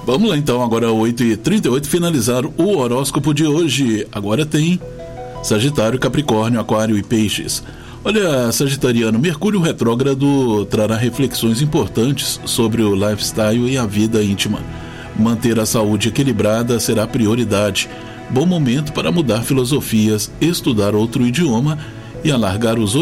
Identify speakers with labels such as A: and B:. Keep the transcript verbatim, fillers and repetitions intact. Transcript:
A: Vamos lá então, agora oito e trinta e oito, finalizar o horóscopo de hoje. Agora tem Sagitário, Capricórnio, Aquário e Peixes. Olha, Sagitariano, Mercúrio retrógrado trará reflexões importantes sobre o lifestyle e a vida íntima. Manter a saúde equilibrada será prioridade. Bom momento para mudar filosofias, estudar outro idioma e alargar os